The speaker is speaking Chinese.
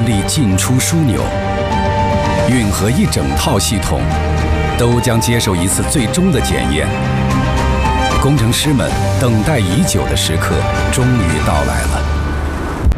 力进出枢纽，运河一整套系统都将接受一次最终的检验。工程师们等待已久的时刻终于到来了。